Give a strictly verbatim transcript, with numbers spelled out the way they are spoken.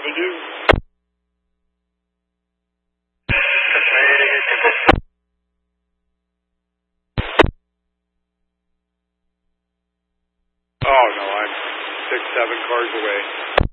Rodriguez. Oh no, I'm six, seven cars away.